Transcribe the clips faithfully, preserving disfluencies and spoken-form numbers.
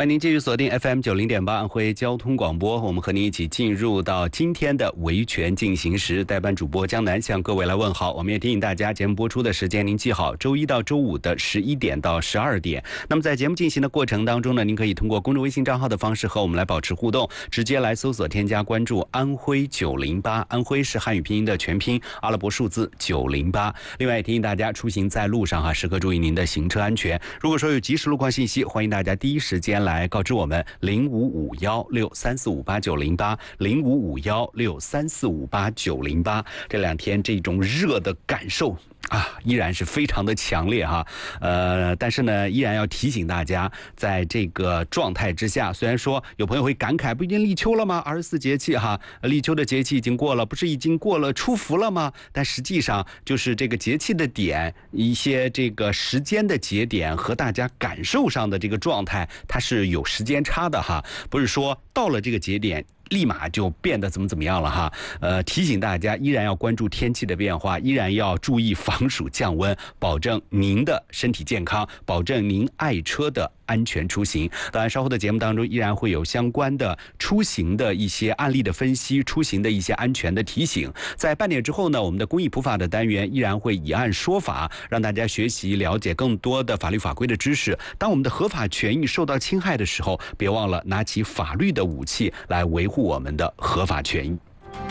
欢迎您继续锁定 F M 九零点八安徽交通广播，我们和您一起进入到今天的维权进行时。代班主播江南向各位来问好。我们也提醒大家，节目播出的时间您记好，周一到周五的十一点到十二点。那么在节目进行的过程当中呢，您可以通过公众微信账号的方式和我们来保持互动，直接来搜索添加关注安徽九零八，安徽是汉语拼音的全拼，阿拉伯数字九零八。另外也提醒大家，出行在路上哈，时刻注意您的行车安全。如果说有及时路况信息，欢迎大家第一时间来告知我们零五五幺六三四五八九零八零五五幺六三四五八九零八。这两天这种热的感受啊，依然是非常的强烈哈，呃，但是呢，依然要提醒大家，在这个状态之下，虽然说有朋友会感慨，不已经立秋了吗？二十四节气哈，立秋的节气已经过了，不是已经过了初伏了吗？但实际上，就是这个节气的点，一些这个时间的节点和大家感受上的这个状态，它是有时间差的哈，不是说到了这个节点立马就变得怎么怎么样了哈，呃，提醒大家依然要关注天气的变化，依然要注意防暑降温，保证您的身体健康，保证您爱车的安全出行。当然，稍后的节目当中依然会有相关的出行的一些案例的分析，出行的一些安全的提醒。在半点之后呢，我们的公益普法的单元依然会以案说法，让大家学习了解更多的法律法规的知识。当我们的合法权益受到侵害的时候，别忘了拿起法律的武器来维护我们的合法权益。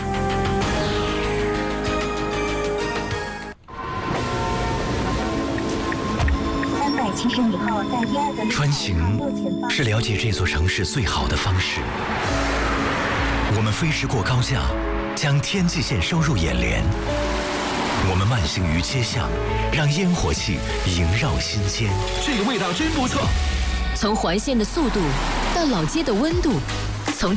穿行是了解这座城市最好的方式。我们飞驰过高架，将天际线收入眼帘。我们慢行于街巷，让烟火气萦绕心间。 这个味道真不错。 从环线的速度到老街的温度，